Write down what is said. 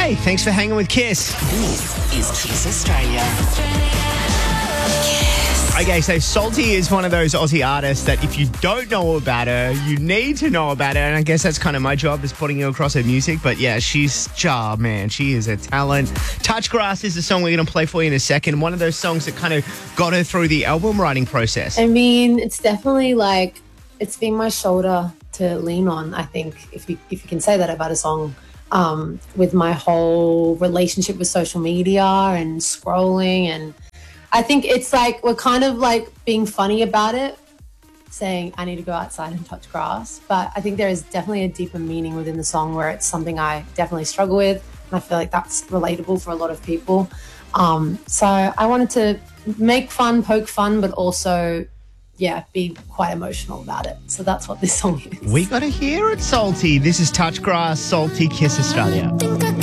Hey, thanks for hanging with Kiss. This is Kiss Australia. Okay, so Salty is one of those Aussie artists that if you don't know about her, you need to know about her. And I guess that's kind of my job, is putting you across her music. But yeah, she is a talent. Touch Grass is the song we're going to play for you in a second. One of those songs that kind of got her through the album writing process. I mean, it's definitely like, it's been my shoulder to lean on, I think, if you can say that about a song. With my whole relationship with social media and scrolling, and I think it's like we're kind of like being funny about it, saying I need to go outside and touch grass, but I think there is definitely a deeper meaning within the song where it's something I definitely struggle with, and I feel like that's relatable for a lot of people. So I wanted to make fun, poke fun, but also be quite emotional about it. So that's what this song is. We got to hear it, Salty. This is Touch Grass, Salty, Kiss Australia.